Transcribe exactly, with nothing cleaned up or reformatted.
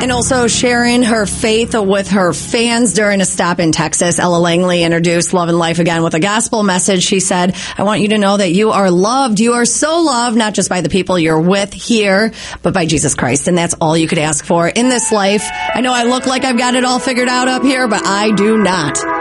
And also sharing her faith with her fans during a stop in Texas. Ella Langley introduced Love and Life again with a gospel message. She said, I want you to know that you are loved. You are so loved, not just by the people you're with here, but by Jesus Christ. And that's all you could ask for in this life. I know I look like I've got it all figured out up here, but I do not.